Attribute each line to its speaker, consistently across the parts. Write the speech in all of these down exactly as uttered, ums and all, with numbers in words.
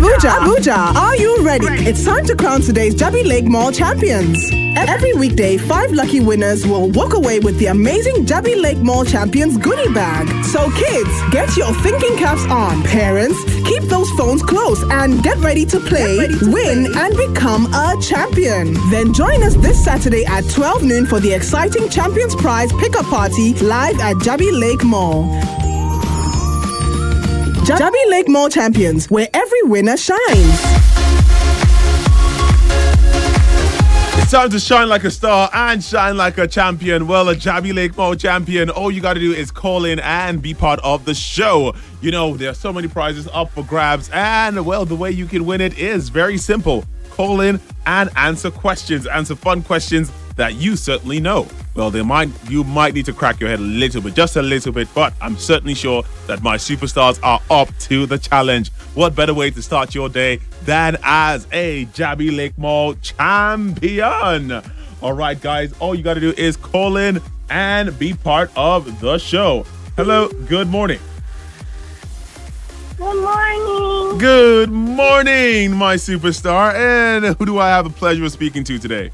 Speaker 1: Abuja, Abuja, are you ready? It's time to crown today's Jabi Lake Mall champions. Every weekday, five lucky winners will walk away with the amazing Jabi Lake Mall Champions goodie bag. So kids, get your thinking caps on. Parents, keep those phones close and get ready to play, ready to win, play. and become a champion. Then join us this Saturday at twelve noon for the exciting Champions Prize Pickup Party live at Jabi Lake Mall. Jabi Lake Mall Champions, where every winner shines.
Speaker 2: It's time to shine like a star and shine like a champion. Well, a Jabi Lake Mall champion, all you got to do is call in and be part of the show. You know, there are so many prizes up for grabs, and, well, the way you can win it is very simple. Call in and answer questions, answer fun questions that you certainly know. Well, they might you might need to crack your head a little bit, just a little bit, but I'm certainly sure that my superstars are up to the challenge. What better way to start your day than as a Jabi Lake Mall champion? All right, guys, all you got to do is call in and be part of the show. Hello, good morning.
Speaker 3: Good morning.
Speaker 2: Good morning, my superstar. And who do I have the pleasure of speaking to today?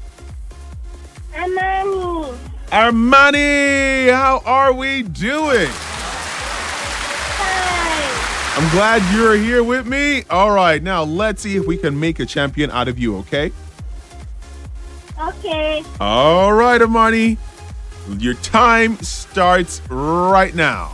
Speaker 3: Armani.
Speaker 2: Armani, how are we doing?
Speaker 3: Hi.
Speaker 2: I'm glad you're here with me. All right, now let's see if we can make a champion out of you, okay?
Speaker 3: Okay.
Speaker 2: All right, Armani, your time starts right now.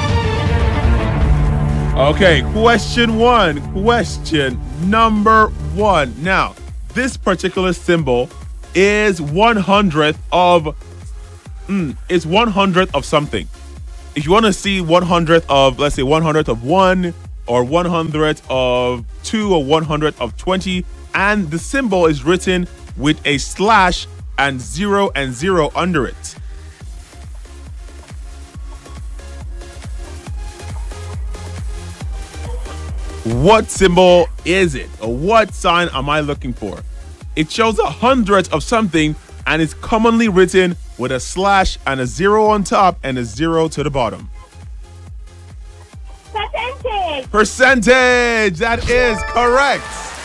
Speaker 2: Okay, question one. Question number one. Now, this particular symbol is one hundredth of mm, it's one hundredth of something. If you want to see one hundredth of, let's say one hundredth of one, or one hundredth of two, or one hundredth of twenty, and the symbol is written with a slash and zero and zero under it. What symbol is it? Or what sign am I looking for? It shows a hundredth of something and it's commonly written with a slash and a zero on top and a zero to the bottom.
Speaker 3: Percentage.
Speaker 2: Percentage. That is correct.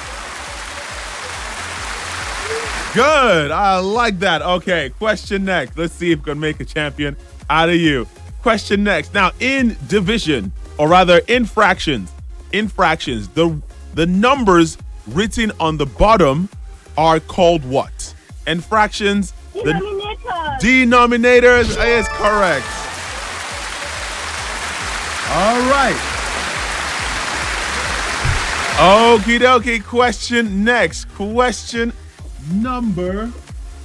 Speaker 2: Good. I like that. Okay, question next. Let's see if we can make a champion out of you. Question next. Now, in division, or rather in fractions, in fractions, the, the numbers written on the bottom are called what? In fractions,
Speaker 3: Denominators.
Speaker 2: the denominators is correct. All right. Okie dokie. Question next. Question number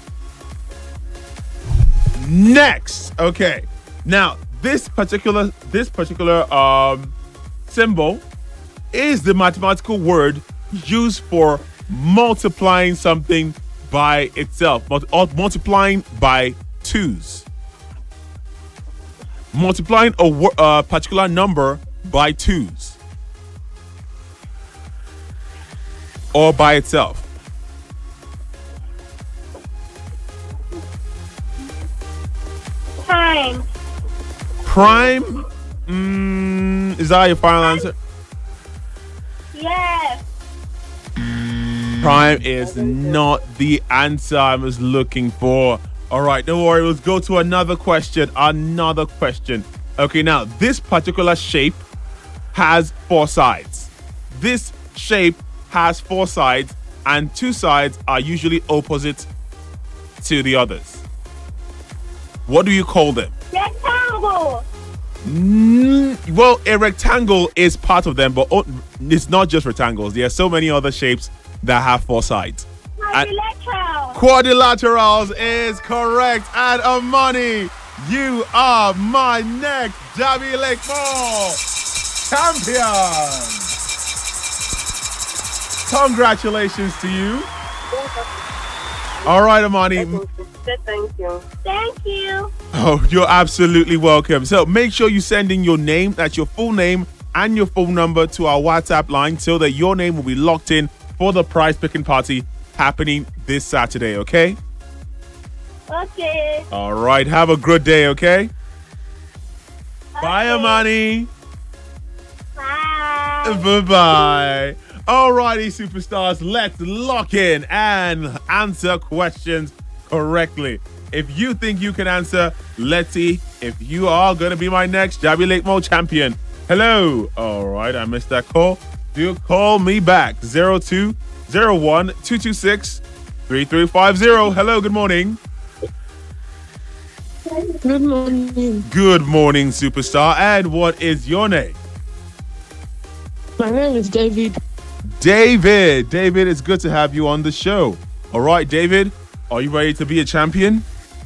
Speaker 2: next. Okay. Now, this particular this particular um symbol is the mathematical word used for multiplying something by itself, or multiplying by twos. Multiplying a uh, particular number by twos. Or by itself.
Speaker 3: Prime.
Speaker 2: Prime? Mm, is that your final answer?
Speaker 3: Yes.
Speaker 2: Prime is not the answer I was looking for. All right, don't worry. Let's go to another question. Another question. Okay, now this particular shape has four sides. This shape has four sides, and two sides are usually opposite to the others. What do you call them?
Speaker 3: Rectangle.
Speaker 2: Mm, well, a rectangle is part of them, but it's not just rectangles. There are so many other shapes that have four sides.
Speaker 3: Quadrilateral.
Speaker 2: Quadrilaterals is correct. And Armani, you are my next Jabi Lake Mall champion. Congratulations to you. All right, Armani.
Speaker 3: Thank you. Thank you.
Speaker 2: Oh, you're absolutely welcome. So make sure you send in your name, that's your full name, and your phone number to our WhatsApp line so that your name will be locked in for the prize picking party happening this Saturday, okay?
Speaker 3: Okay.
Speaker 2: All right. Have a good day, okay?
Speaker 3: Okay.
Speaker 2: Bye, Armani.
Speaker 3: Bye.
Speaker 2: Bye-bye. Alrighty, superstars, let's lock in and answer questions correctly. If you think you can answer, let's see if you are going to be my next Jabby Lake Mall champion. Hello. All right, I missed that call. Do call me back. zero two zero one two two six three three five zero. Hello, good morning.
Speaker 4: Good morning.
Speaker 2: Good morning, superstar. And what is your name?
Speaker 4: My name is David.
Speaker 2: David. David, it's good to have you on the show. All right, David, are you ready to be a champion?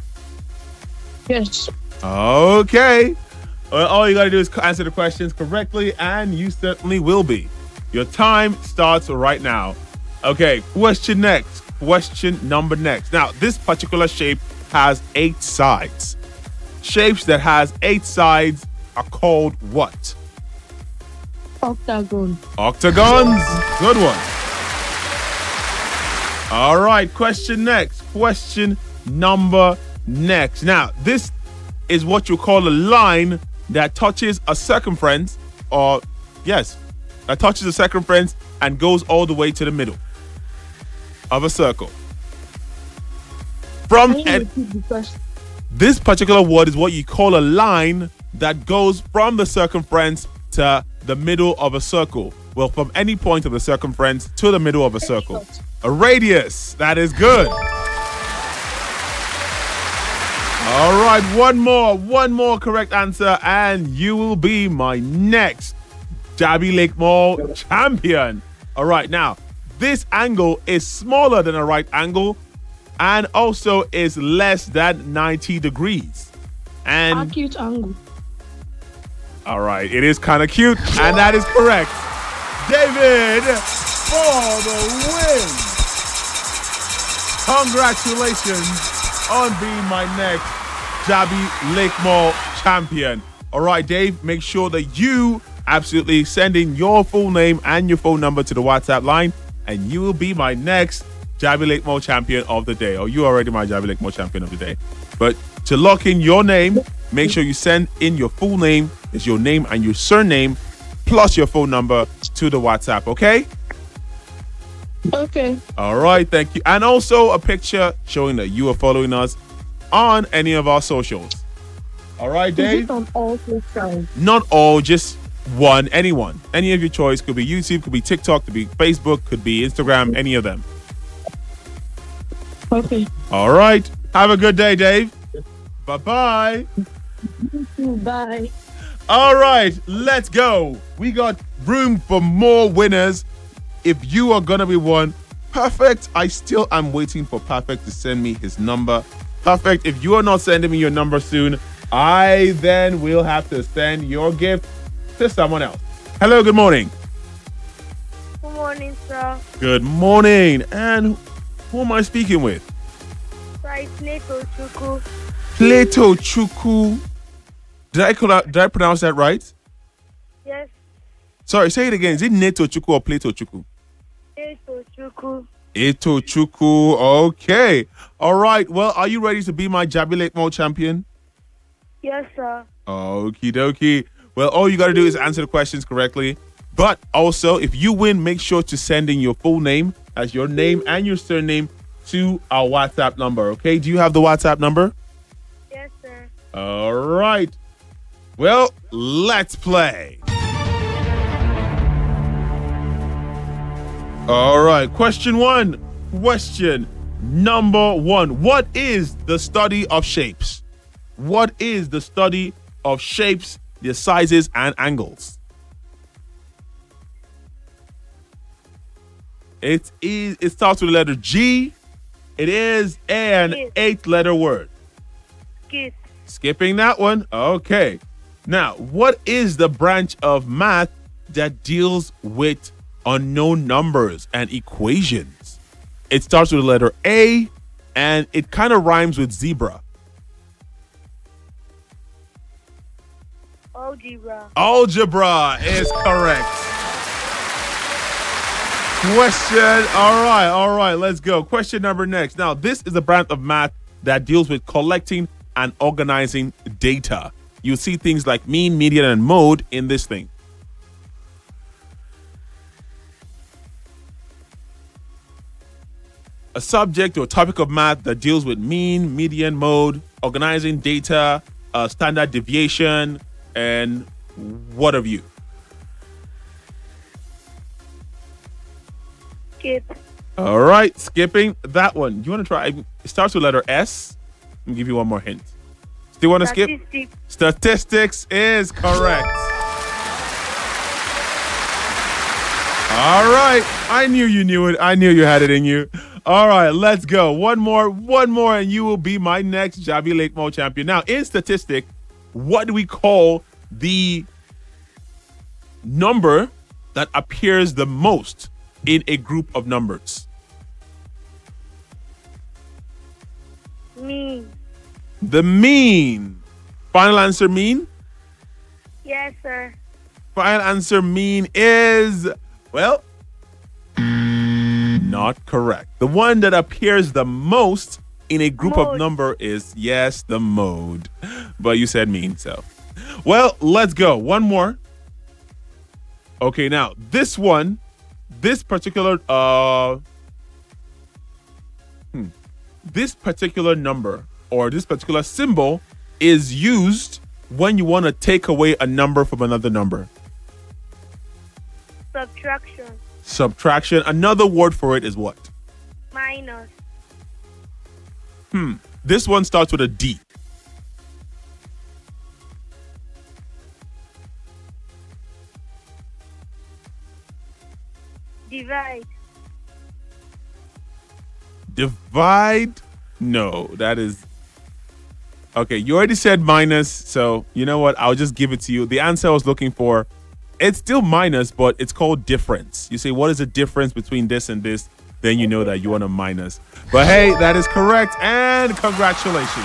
Speaker 4: Yes.
Speaker 2: Okay. Well, all you got to do is answer the questions correctly, and you certainly will be. Your time starts right now. Okay, question next. Question number next. Now, this particular shape has eight sides. Shapes that has eight sides are called what?
Speaker 4: Octagon.
Speaker 2: Octagons. Good one. All right, question next. Question number next. Now, this is what you call a line that touches a circumference, or yes, that touches a circumference and goes all the way to the middle of a circle. From
Speaker 4: Can you
Speaker 2: an-
Speaker 4: repeat the question?
Speaker 2: this particular word is what you call a line that goes from the circumference to the middle of a circle. Well, from any point of the circumference to the middle of a circle. A radius. That is good. All right, one more, one more correct answer, and you will be my next Jabby Lake Mall champion. All right, now, this angle is smaller than a right angle and also is less than ninety degrees. And
Speaker 4: Acute angle.
Speaker 2: all right, it is kind of cute, and that is correct. David for the win. Congratulations on being my next Jabby Lake Mall champion. All right, Dave, make sure that you absolutely send in your full name and your phone number to the WhatsApp line, and you will be my next Jabby Lake Mall champion of the day. Or you already my Jabby Lake Mall champion of the day. But to lock in your name, make sure you send in your full name, is your name and your surname, plus your phone number to the WhatsApp, okay?
Speaker 4: Okay.
Speaker 2: All right, thank you. And also a picture showing that you are following us on any of our socials. All right,
Speaker 4: Is
Speaker 2: Dave?
Speaker 4: it on all platforms?
Speaker 2: Not all, just one, anyone. Any of your choice. Could be YouTube, could be TikTok, could be Facebook, could be Instagram, any of them.
Speaker 4: Okay.
Speaker 2: All right. Have a good day, Dave. Bye-bye.
Speaker 4: Bye.
Speaker 2: All right, let's go. We got room for more winners. If you are going to be one, Perfect. I still am waiting for Perfect to send me his number. Perfect, if you are not sending me your number soon, I then will have to send your gift to someone else. Hello, good morning.
Speaker 3: Good morning, sir.
Speaker 2: Good morning. And who am I speaking with?
Speaker 3: Right, Neto Chuku.
Speaker 2: Plato Chuku. Did I, call out, did I pronounce that right?
Speaker 3: Yes,
Speaker 2: Sorry, say it again. Is it Neto Chuku or Plato Chuku?
Speaker 3: Neto Chuku.
Speaker 2: Eto Chuku. Okay. All right. Well, are you ready to be my Jabby Lake Mall champion?
Speaker 3: Yes, sir.
Speaker 2: Okie dokie. Well, all you got to do is answer the questions correctly. But also, if you win, make sure to send in your full name as your name and your surname to our WhatsApp number. Okay. Do you have the WhatsApp number?
Speaker 3: Yes, sir.
Speaker 2: All right. Well, let's play. All right. Question one. Question number one. What is the study of shapes? What is the study of shapes, their sizes, and angles? It is. It starts with the letter G. It is an
Speaker 3: Yes.
Speaker 2: eight-letter word.
Speaker 3: Skip.
Speaker 2: Skipping that one. Okay. Now, what is the branch of math that deals with unknown numbers and equations? It starts with the letter A, and it kind of rhymes with zebra.
Speaker 3: Algebra.
Speaker 2: Algebra is correct. Question. All right, all right, let's go. Question number next. Now, this is a branch of math that deals with collecting and organizing data. You see things like mean, median, and mode in this thing. a subject or topic of math that deals with mean, median, mode, organizing data, uh, standard deviation, and what have you.
Speaker 3: Skip.
Speaker 2: All right, skipping that one. You want to try? It starts with letter S. Let me give you one more hint. Still want to skip?
Speaker 3: Statistics.
Speaker 2: Statistics is correct. All right. I knew you knew it. I knew you had it in you. All right, let's go. One more, one more, and you will be my next Jabi Lake Mall champion. Now, in statistic, what do we call the number that appears the most in a group of numbers?
Speaker 3: Me.
Speaker 2: The mean. Final answer, mean?
Speaker 3: Yes, sir.
Speaker 2: Final answer, mean is, well, not correct. The one that appears the most in a group of
Speaker 3: Mode.
Speaker 2: number is, yes, the mode. But you said mean, so. Well, let's go. One more. Okay, now, this one, this particular, uh, hmm, this particular number or this particular symbol is used when you want to take away a number from another number.
Speaker 3: Subtraction.
Speaker 2: Subtraction. Another word for it is what?
Speaker 3: Minus.
Speaker 2: Hmm. This one starts with a D.
Speaker 3: Divide.
Speaker 2: Divide? No, that is. Okay, you already said minus, so you know what? I'll just give it to you. The answer I was looking for, it's still minus, but it's called difference. You say, what is the difference between this and this? Then you know that you want a minus. But hey, that is correct, and congratulations.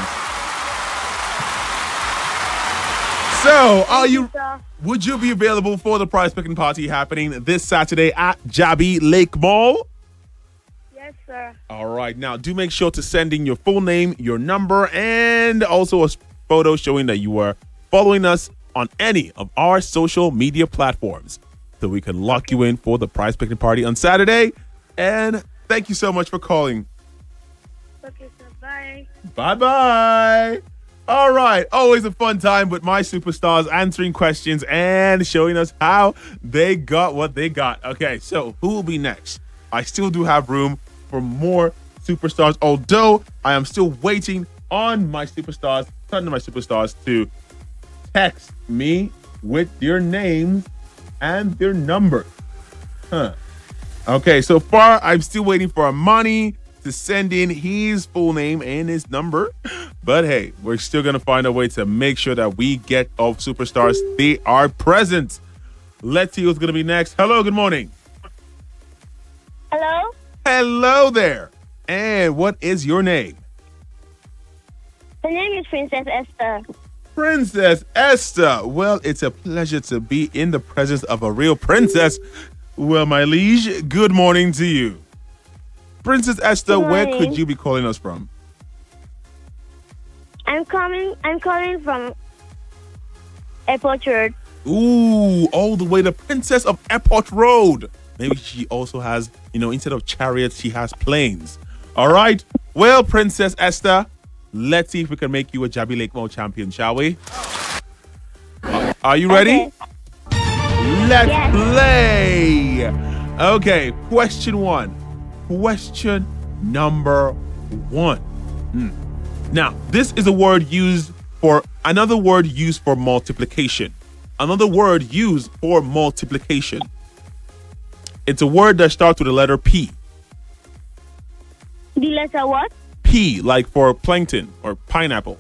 Speaker 2: So, are you?
Speaker 3: Sir.
Speaker 2: Would you be available for the prize picking party happening this Saturday at Jabi Lake Mall?
Speaker 3: Yes, sir.
Speaker 2: All right. Now, do make sure to send in your full name, your number, and also a photo showing that you are following us on any of our social media platforms so we can lock you in for the prize picking party on Saturday. And thank you so much for calling.
Speaker 3: Okay, sir. Bye.
Speaker 2: Bye-bye. All right. Always a fun time with my superstars answering questions and showing us how they got what they got. Okay, so who will be next? I still do have room for more superstars, although I am still waiting on my superstars, ton of my superstars to text me with their names and their numbers. Huh. Okay, so far I'm still waiting for Amani to send in his full name and his number. But hey, we're still going to find a way to make sure that we get all superstars. They are present. Let's see who's going to be next. Hello, good morning.
Speaker 3: Hello?
Speaker 2: Hello there. And what is your name?
Speaker 3: The name is Princess Esther.
Speaker 2: Princess Esther. Well, it's a pleasure to be in the presence of a real princess. Well, my liege, good morning to you. Princess Esther,
Speaker 3: Good
Speaker 2: where
Speaker 3: morning.
Speaker 2: could you be calling us from?
Speaker 3: I'm coming. I'm calling from Airport Road.
Speaker 2: Ooh, all the way to Princess of Airport Road. Maybe she also has, you know, instead of chariots, she has planes. All right. Well, Princess Esther, let's see if we can make you a Jabi Lake Mall champion, shall we? Uh, are you ready?
Speaker 3: Okay.
Speaker 2: Let's
Speaker 3: Yes.
Speaker 2: play. Okay, question one. Question number one. Hmm. Now, this is a word used for another word used for multiplication. Another word used for multiplication. It's a word that starts with the letter P.
Speaker 3: The letter what?
Speaker 2: P, like for plankton or pineapple.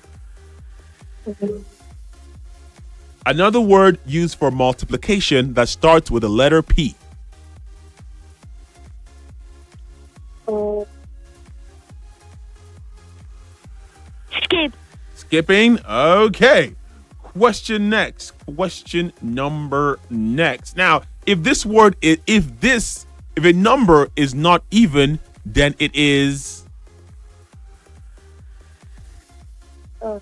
Speaker 2: Another word used for multiplication that starts with the letter P.
Speaker 3: Oh. Skip.
Speaker 2: Skipping. Okay. Question next. Question number next. Now, if this word is, if this, if a number is not even, then it is
Speaker 3: Oh.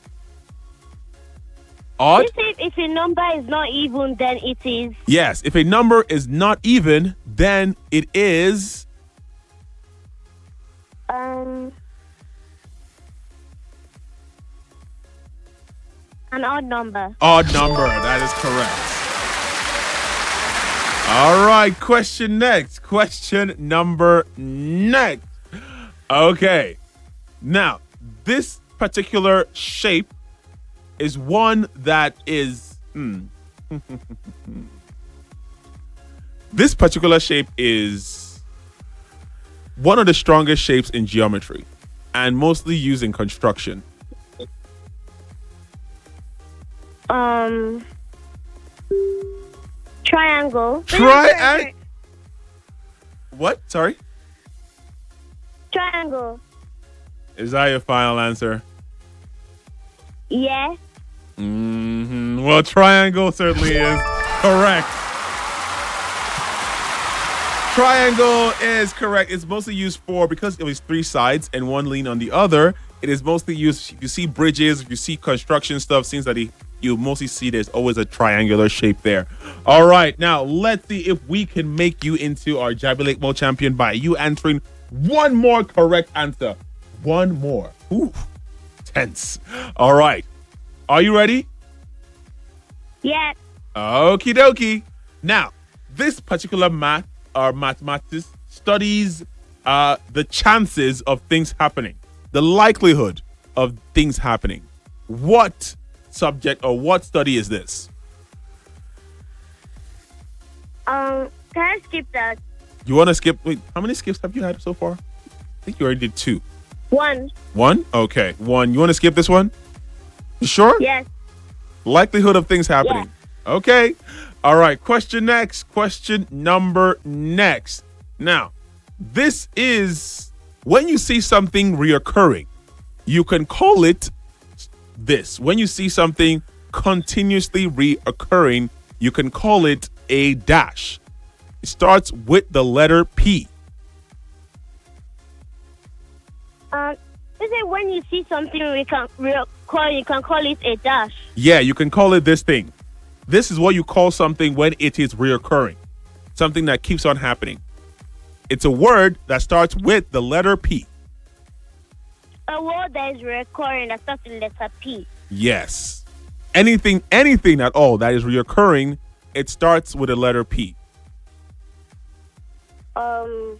Speaker 2: odd.
Speaker 3: You say if a number is not even, then it is
Speaker 2: Yes. If a number is not even, then it is
Speaker 3: Um, an odd number.
Speaker 2: Odd number. That is correct. All right. Question next. Question number next. Okay. Now, this particular shape is one that is. Hmm. This particular shape is one of the strongest shapes in geometry and mostly used in construction.
Speaker 3: Um, triangle.
Speaker 2: Try What? Sorry?
Speaker 3: Triangle.
Speaker 2: Is that your final answer?
Speaker 3: Yes.
Speaker 2: hmm Well, triangle certainly is correct. Triangle is correct. It's mostly used for, because it was three sides and one lean on the other, it is mostly used, you see bridges, you see construction stuff, seems that you mostly see there's always a triangular shape there. All right, now let's see if we can make you into our Jabby Lake Mall champion by you answering one more correct answer. One more. Ooh, tense. All right. Are you ready?
Speaker 3: Yes.
Speaker 2: Okie dokie. Now, this particular math or mathematics studies uh, the chances of things happening, the likelihood of things happening. What subject or what study is this?
Speaker 3: Um, can I skip that?
Speaker 2: You want to skip? Wait, how many skips have you had so far? I think you already did two.
Speaker 3: One.
Speaker 2: One? Okay, one. You want to skip this one? You sure?
Speaker 3: Yes.
Speaker 2: Likelihood of things happening. Okay. All right. Question next. Question number next. Now, this is when you see something reoccurring, you can call it this. When you see something continuously reoccurring, you can call it a dash. It starts with the letter P.
Speaker 3: Um, is it when you see something we can real call you can call it a dash?
Speaker 2: Yeah, you can call it this thing. This is what you call something when it is reoccurring. Something that keeps on happening. It's a word that starts with the letter P.
Speaker 3: A word that is recurring that starts with letter P.
Speaker 2: Yes. Anything, anything at all that is reoccurring, it starts with a letter P.
Speaker 3: Um.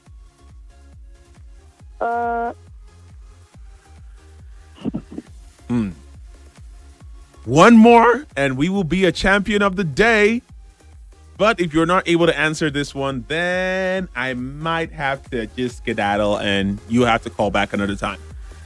Speaker 3: Uh.
Speaker 2: Hmm. One more, and we will be a champion of the day. But if you're not able to answer this one, then I might have to just skedaddle and you have to call back another time.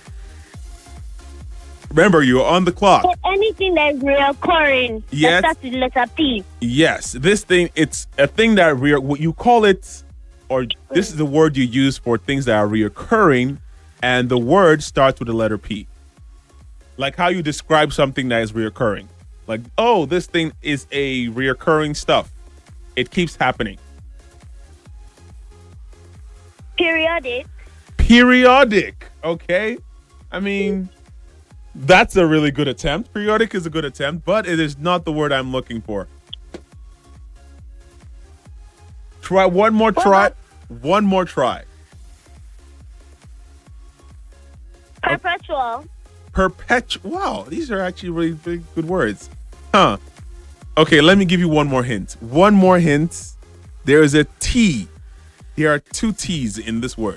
Speaker 2: Remember, you're on the clock.
Speaker 3: So anything that is recurring
Speaker 2: Yes.
Speaker 3: that starts with letter P.
Speaker 2: Yes, this thing, it's a thing that re- what you call it, or this is the word you use for things that are reoccurring, and the word starts with the letter P. Like how you describe something that is reoccurring. Like, oh, this thing is a reoccurring stuff. It keeps happening.
Speaker 3: Periodic.
Speaker 2: Periodic, okay? I mean, that's a really good attempt. Periodic is a good attempt, but it is not the word I'm looking for. Try one more try. One more try.
Speaker 3: Perpetual.
Speaker 2: Perpetual. Wow, these are actually really big, good words. Huh. Okay, let me give you one more hint. One more hint. There is a T. There are two T's in this word.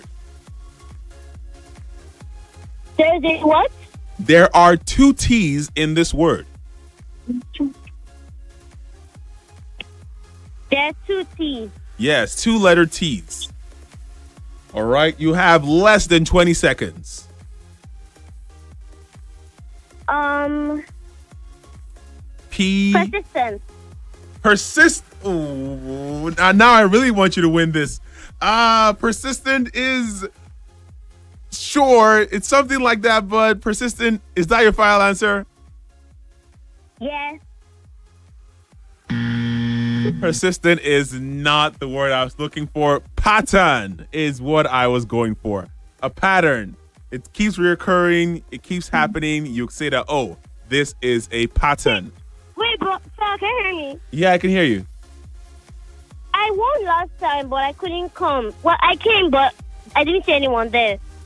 Speaker 3: There's a what?
Speaker 2: There are two T's in this word.
Speaker 3: There's two T's.
Speaker 2: Yes, two letter T's. All right, you have less than twenty seconds.
Speaker 3: Um.
Speaker 2: P.
Speaker 3: Persistent.
Speaker 2: Persist. Ooh, now now I really want you to win this. Uh, persistent is sure. It's something like that, but persistent, is that your final answer?
Speaker 3: Yes.
Speaker 2: Persistent is not the word I was looking for. Pattern is what I was going for. A pattern. It keeps reoccurring. It keeps happening. You say that, oh, this is a pattern.
Speaker 3: Wait, bro, sir, can you hear me?
Speaker 2: Yeah, I can hear you.
Speaker 3: I won last time, but I couldn't come. Well, I came, but I didn't see anyone there.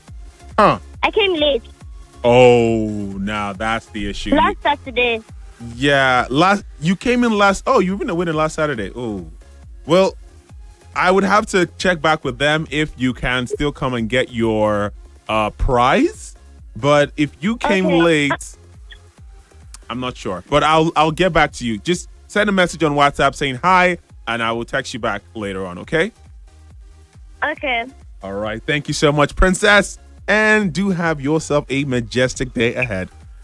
Speaker 2: Huh.
Speaker 3: I came late
Speaker 2: Oh, now that's the issue.
Speaker 3: last Saturday.
Speaker 2: Yeah, last you came in last. Oh, you were gonna win last Saturday. Oh, well, I would have to check back with them if you can still come and get your uh, prize. But if you came
Speaker 3: Okay.
Speaker 2: late, I'm not sure. But I'll I'll get back to you. Just send a message on WhatsApp saying hi, and I will text you back later on. Okay.
Speaker 3: Okay.
Speaker 2: All right. Thank you so much, Princess, and do have yourself a majestic day ahead.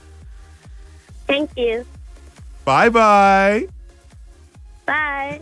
Speaker 3: Thank you.
Speaker 2: Bye bye.
Speaker 3: Bye.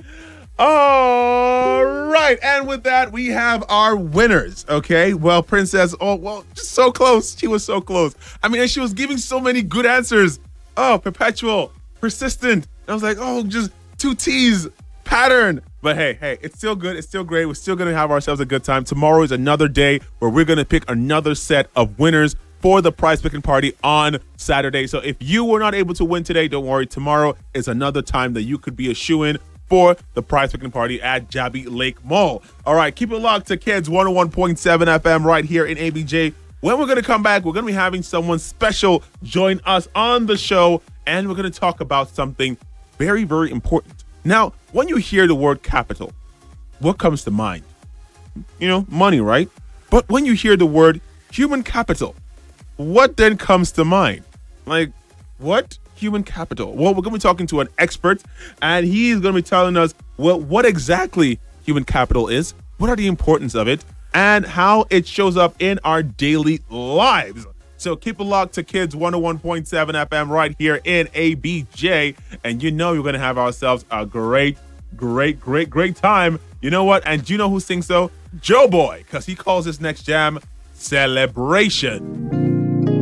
Speaker 2: All right. And with that, we have our winners. Okay. Well, Princess, oh, well, just so close. She was so close. I mean, and she was giving so many good answers. Oh, perpetual, persistent. I was like, oh, just two T's, pattern. But hey, hey, it's still good. It's still great. We're still going to have ourselves a good time. Tomorrow is another day where we're going to pick another set of winners for the prize picking party on Saturday. So if you were not able to win today, don't worry. Tomorrow is another time that you could be a shoo-in for the prize picking party at Jabi Lake Mall. All right, keep it locked to Kids one oh one point seven F M right here in A B J. When we're going to come back, we're going to be having someone special join us on the show, and we're going to talk about something very, very important. Now, when you hear the word capital, what comes to mind? You know, money, right? But when you hear the word human capital, what then comes to mind? Like, what? Human capital. Well, we're going to be talking to an expert, and he's going to be telling us, well, what exactly human capital is, what are the importance of it, and how it shows up in our daily lives. So keep it locked to Kids one oh one point seven F M right here in A B J, and you know we're going to have ourselves a great, great, great, great time. You know what? And do you know who sings so? Joe Boy, because he calls this next jam Celebration.